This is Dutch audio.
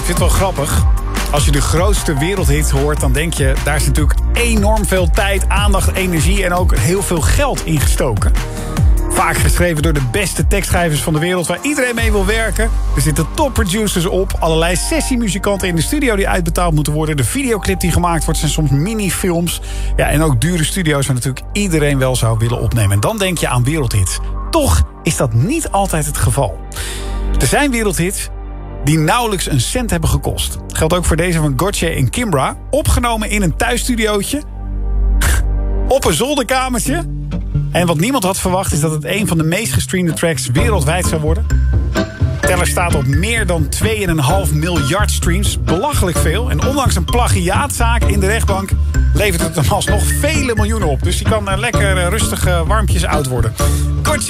vind het wel grappig. Als je de grootste wereldhits hoort, dan denk je... daar is natuurlijk enorm veel tijd, aandacht, energie... en ook heel veel geld in gestoken. Vaak geschreven door de beste tekstschrijvers van de wereld... waar iedereen mee wil werken. Er zitten topproducers op. Allerlei sessiemuzikanten in de studio die uitbetaald moeten worden. De videoclip die gemaakt wordt zijn soms minifilms. Ja, en ook dure studio's waar natuurlijk iedereen wel zou willen opnemen. En dan denk je aan wereldhits. Toch is dat niet altijd het geval. Er zijn wereldhits die nauwelijks een cent hebben gekost. Geldt ook voor deze van Gotye en Kimbra. Opgenomen in een thuisstudiootje. Op een zolderkamertje. En wat niemand had verwacht is dat het een van de meest gestreamde tracks wereldwijd zou worden. De teller staat op meer dan 2,5 miljard streams. Belachelijk veel. En ondanks een plagiaatzaak in de rechtbank levert het hem alsnog vele miljoenen op. Dus die kan lekker rustig warmpjes oud worden.